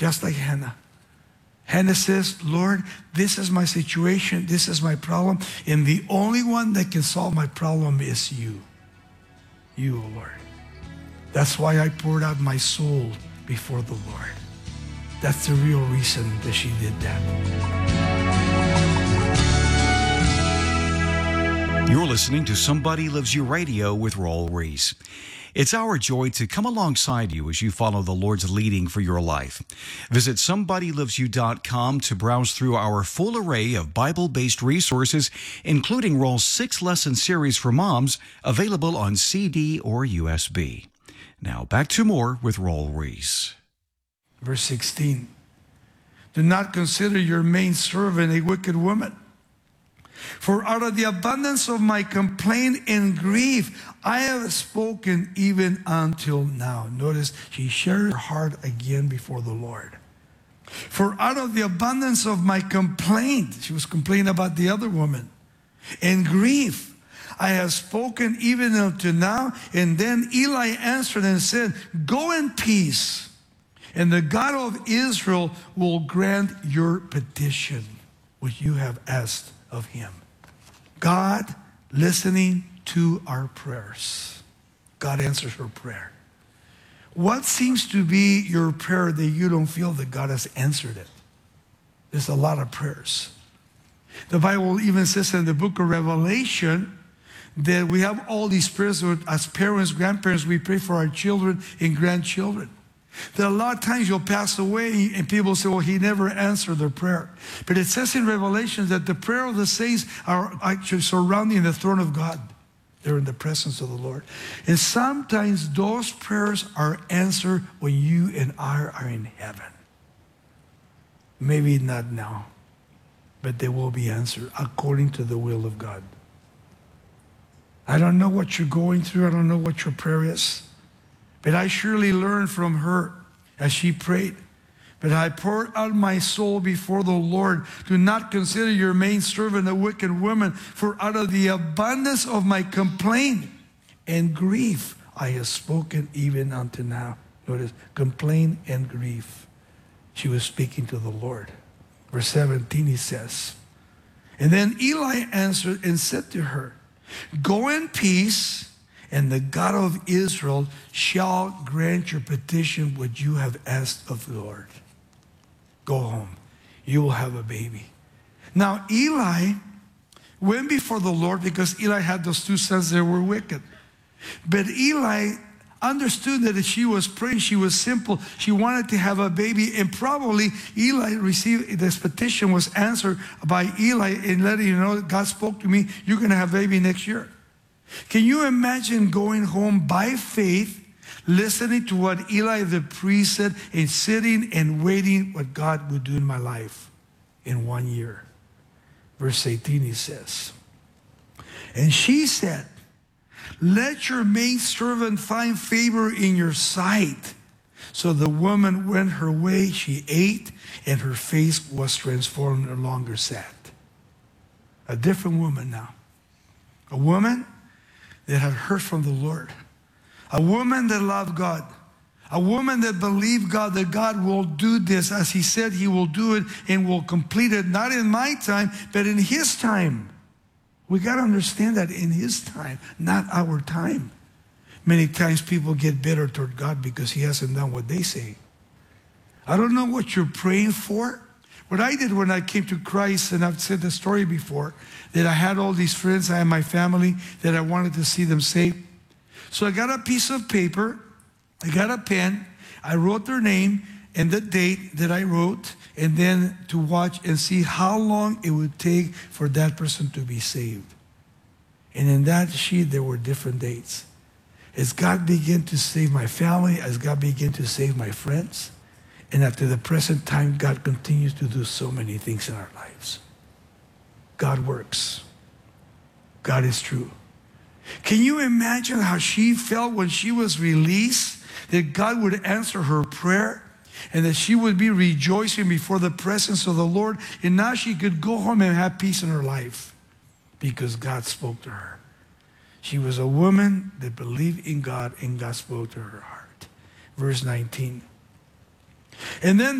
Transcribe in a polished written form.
just like Hannah. Hannah says, Lord, this is my situation, this is my problem, and the only one that can solve my problem is you. You, O Lord. That's why I poured out my soul before the Lord. That's the real reason that she did that. You're listening to Somebody Loves You Radio with Raul Ries. It's our joy to come alongside you as you follow the Lord's leading for your life. Visit somebodylovesyou.com to browse through our full array of Bible-based resources, including Raul's 6-lesson series for moms, available on CD or USB. Now back to more with Raul Ries. Verse 16. Do not consider your maidservant a wicked woman. For out of the abundance of my complaint and grief, I have spoken even until now. Notice she shared her heart again before the Lord. For out of the abundance of my complaint, she was complaining about the other woman, and grief, I have spoken even until now. And then Eli answered and said, go in peace, and the God of Israel will grant your petition, which you have asked of him. God listening to our prayers. God answers her prayer. What seems to be your prayer that you don't feel that God has answered it? There's a lot of prayers. The Bible even says in the book of Revelation that we have all these prayers as parents, grandparents, we pray for our children and grandchildren. There are a lot of times you'll pass away and people say, well, he never answered their prayer. But it says in Revelation that the prayer of the saints are actually surrounding the throne of God. They're in the presence of the Lord. And sometimes those prayers are answered when you and I are in heaven. Maybe not now, but they will be answered according to the will of God. I don't know what you're going through. I don't know what your prayer is. But I surely learned from her as she prayed. But I poured out my soul before the Lord. Do not consider your maidservant a wicked woman, for out of the abundance of my complaint and grief I have spoken even unto now. Notice, complaint and grief. She was speaking to the Lord. Verse 17, he says, and then Eli answered and said to her, go in peace, and the God of Israel shall grant your petition which you have asked of the Lord. Go home. You will have a baby. Now Eli went before the Lord because Eli had those two sons that were wicked. But Eli understood that if she was praying, she was simple. She wanted to have a baby, and probably Eli received, this petition was answered by Eli and letting you know, God spoke to me, you're going to have a baby next year. Can you imagine going home by faith, listening to what Eli the priest said, and sitting and waiting what God would do in my life in 1 year? Verse 18, he says, and she said, let your maidservant find favor in your sight. So the woman went her way, she ate, and her face was transformed, no longer sad. A different woman now. A woman that had heard from the Lord. A woman that loved God. A woman that believed God, that God will do this as he said he will do it and will complete it, not in my time, but in his time. We got to understand that in his time, not our time. Many times people get bitter toward God because he hasn't done what they say. I don't know what you're praying for. What I did when I came to Christ, and I've said the story before, that I had all these friends, I had my family, that I wanted to see them saved. So I got a piece of paper, I got a pen, I wrote their name and the date that I wrote, and then to watch and see how long it would take for that person to be saved. And in that sheet, there were different dates. As God began to save my family, as God began to save my friends, and up to the present time, God continues to do so many things in our lives. God works. God is true. Can you imagine how she felt when she was released, that God would answer her prayer, and that she would be rejoicing before the presence of the Lord, and now she could go home and have peace in her life because God spoke to her. She was a woman that believed in God, and God spoke to her heart. Verse 19. And then